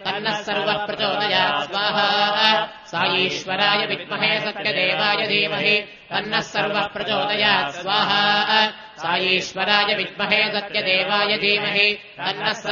तन्नः सर्वः प्रचोदयात् स्वाहा साईश्वराय विद्महे सत्यदेवाय धीमहि तन्नः सर्वः प्रचोदयात् स्वाहा साईश्वराय विद्महे सत्यदेवाय धीमहि तन्नः